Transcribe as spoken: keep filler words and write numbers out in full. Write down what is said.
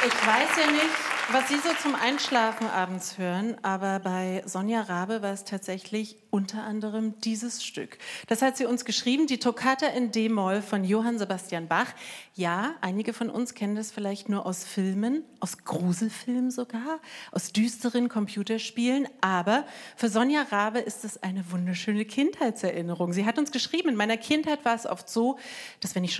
Ich weiß ja nicht, was Sie so zum Einschlafen abends hören, aber bei Sonja Rabe war es tatsächlich unter anderem dieses Stück. Das hat sie uns geschrieben, die Toccata in D-Moll von Johann Sebastian Bach. Ja, einige von uns kennen das vielleicht nur aus Filmen, aus Gruselfilmen sogar, aus düsteren Computerspielen, aber für Sonja Rabe ist es eine wunderschöne Kindheitserinnerung. Sie hat uns geschrieben, in meiner Kindheit war es oft so, dass wenn ich schon